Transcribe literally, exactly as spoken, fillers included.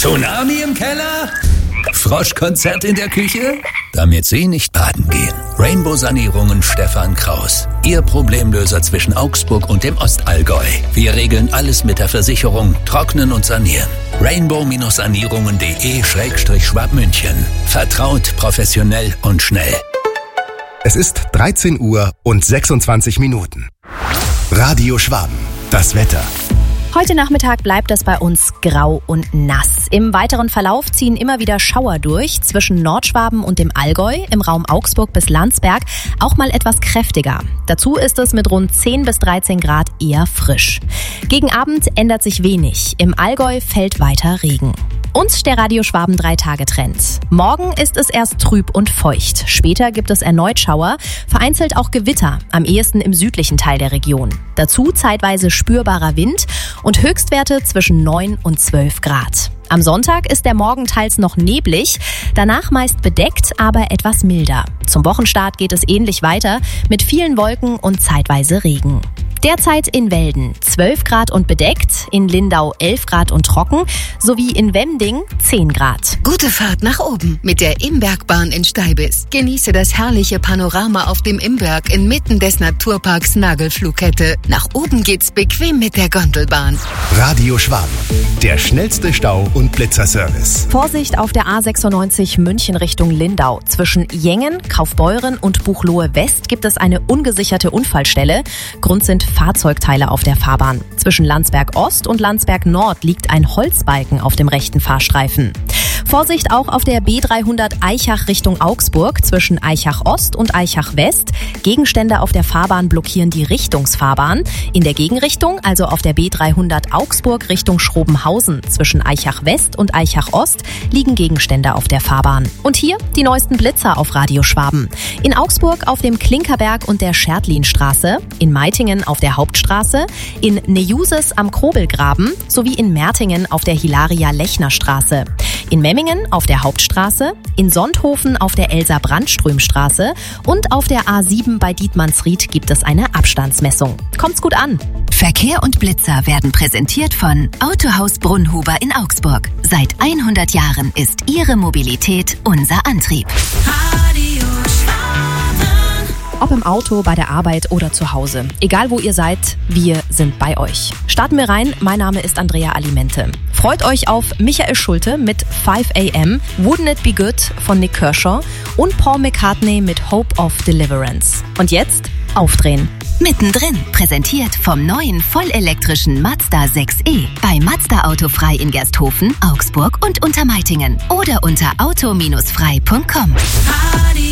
Tsunami im Keller? Froschkonzert in der Küche? Damit Sie nicht baden gehen. Rainbow-Sanierungen Stefan Kraus. Ihr Problemlöser zwischen Augsburg und dem Ostallgäu. Wir regeln alles mit der Versicherung, trocknen und sanieren. rainbow-sanierungen.de Schrägstrich Schwabmünchen. Vertraut, professionell und schnell. Es ist dreizehn Uhr und sechsundzwanzig Minuten. Radio Schwaben. Das Wetter. Heute Nachmittag bleibt es bei uns grau und nass. Im weiteren Verlauf ziehen immer wieder Schauer durch, zwischen Nordschwaben und dem Allgäu, im Raum Augsburg bis Landsberg auch mal etwas kräftiger. Dazu ist es mit rund zehn bis dreizehn Grad eher frisch. Gegen Abend ändert sich wenig. Im Allgäu fällt weiter Regen. Und der Radio Schwaben drei Tage Trend. Morgen ist es erst trüb und feucht. Später gibt es erneut Schauer, vereinzelt auch Gewitter, am ehesten im südlichen Teil der Region. Dazu zeitweise spürbarer Wind und Höchstwerte zwischen neun und zwölf Grad. Am Sonntag ist der Morgen teils noch neblig, danach meist bedeckt, aber etwas milder. Zum Wochenstart geht es ähnlich weiter, mit vielen Wolken und zeitweise Regen. Derzeit in Welden zwölf Grad und bedeckt, in Lindau elf Grad und trocken, sowie in Wemding zehn Grad. Gute Fahrt nach oben mit der Imbergbahn in Steibis. Genieße das herrliche Panorama auf dem Imberg inmitten des Naturparks Nagelflughette. Nach oben geht's bequem mit der Gondelbahn. Radio Schwaben. Der schnellste Stau- und Blitzerservice. Vorsicht auf der A sechsundneunzig München Richtung Lindau. Zwischen Jengen, Kaufbeuren und Buchloe West gibt es eine ungesicherte Unfallstelle. Grund sind Fahrzeugteile auf der Fahrbahn. Zwischen Landsberg Ost und Landsberg Nord liegt ein Holzbalken auf dem rechten Fahrstreifen. Vorsicht auch auf der B dreihundert Aichach Richtung Augsburg, zwischen Aichach Ost und Aichach West. Gegenstände auf der Fahrbahn blockieren die Richtungsfahrbahn. In der Gegenrichtung, also auf der B dreihundert Augsburg Richtung Schrobenhausen, zwischen Aichach West und Aichach Ost, liegen Gegenstände auf der Fahrbahn. Und hier die neuesten Blitzer auf Radio Schwaben. In Augsburg auf dem Klinkerberg und der Schertlinstraße, in Meitingen auf der Hauptstraße, in Nejuses am Krobelgraben sowie in Mertingen auf der Hilaria-Lechner-Straße. In Memmingen auf der Hauptstraße, in Sonthofen auf der Elsa-Brandström-Straße und auf der A sieben bei Dietmannsried gibt es eine Abstandsmessung. Kommt's gut an! Verkehr und Blitzer werden präsentiert von Autohaus Brunnhuber in Augsburg. Seit hundert Jahren ist Ihre Mobilität unser Antrieb. Radio Schwaben. Ob im Auto, bei der Arbeit oder zu Hause. Egal wo ihr seid, wir sind bei euch. Starten wir rein. Mein Name ist Andrea Alimente. Freut euch auf Michael Schulte mit five a m, Wouldn't It Be Good von Nick Kershaw und Paul McCartney mit Hope of Deliverance. Und jetzt aufdrehen. Mittendrin, präsentiert vom neuen vollelektrischen Mazda sechs e. Bei Mazda Autofrei in Gersthofen, Augsburg und Untermeitingen. Oder unter auto Bindestrich frei Punkt com.